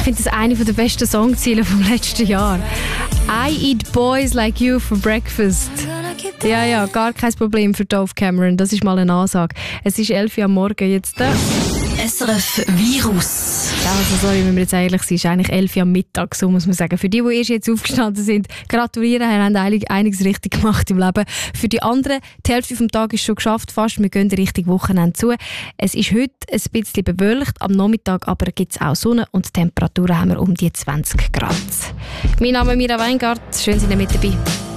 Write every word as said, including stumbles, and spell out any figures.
finde das eine der besten Songziele vom letzten Jahr. I eat boys like you for breakfast. Ja, ja, gar kein Problem für Dove Cameron. Das ist mal eine Ansage. Es ist elf Uhr am Morgen jetzt. Da. S R F Virus. Ja, also sorry, wenn wir jetzt ehrlich sind, ist eigentlich elf Uhr am Mittag, so muss man sagen. Für die, die erst jetzt aufgestanden sind, gratulieren, haben einiges richtig gemacht im Leben. Für die anderen, die Hälfte vom Tag ist schon geschafft, fast. Wir gehen Richtung Wochenende zu. Es ist heute ein bisschen bewölkt, am Nachmittag aber gibt es auch Sonne und die Temperaturen haben wir um die zwanzig Grad. Mein Name ist Mira Weingart, schön, sind ihr mit dabei.